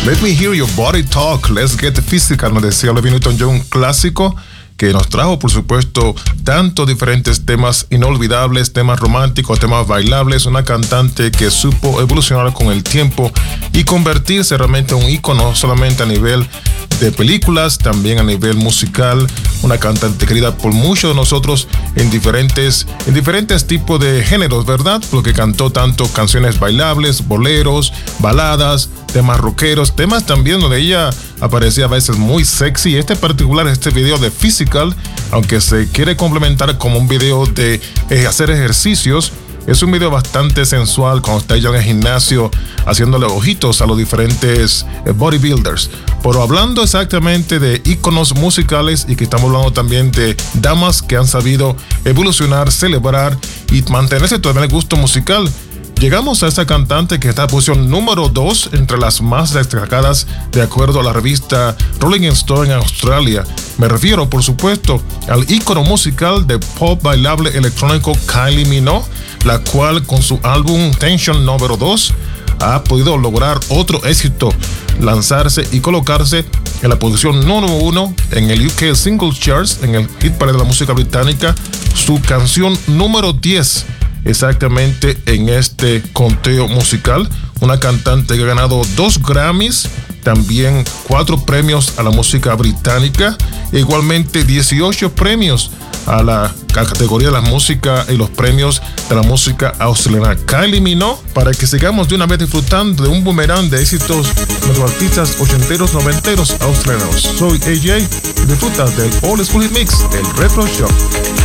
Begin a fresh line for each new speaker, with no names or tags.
Let me hear your body talk, let's get physical, nos decía Olivia Newton-John, un clásico que nos trajo, por supuesto, tantos diferentes temas inolvidables, temas románticos, temas bailables, una cantante que supo evolucionar con el tiempo y convertirse realmente en un ícono, solamente a nivel de películas, también a nivel musical, una cantante querida por muchos de nosotros en diferentes tipos de géneros, ¿verdad? Porque cantó tanto canciones bailables, boleros, baladas, temas rockeros, temas también donde ella aparecía a veces muy sexy. Este video de Physical, aunque se quiere complementar como un video de hacer ejercicios, es un video bastante sensual cuando está ella en el gimnasio haciéndole ojitos a los diferentes bodybuilders. Pero hablando exactamente de íconos musicales y que estamos hablando también de damas que han sabido evolucionar, celebrar y mantenerse todavía en el gusto musical, llegamos a esta cantante que está en posición número 2 entre las más destacadas de acuerdo a la revista Rolling Stone en Australia. Me refiero, por supuesto, al ícono musical de pop bailable electrónico Kylie Minogue, la cual con su álbum Tension número 2 ha podido lograr otro éxito, lanzarse y colocarse en la posición número 1 en el UK Singles Charts, en el hit parade de la música británica, su canción número 10 exactamente en este conteo musical. Una cantante que ha ganado 2 Grammys, también 4 premios a la música británica, e igualmente 18 premios a la categoría de la música y los premios de la música australiana. Kylie Minogue, para que sigamos de una vez disfrutando de un boomerang de éxitos de los artistas ochenteros, noventeros australianos. Soy AJ y disfruta del Old School Mix, el Retro Show.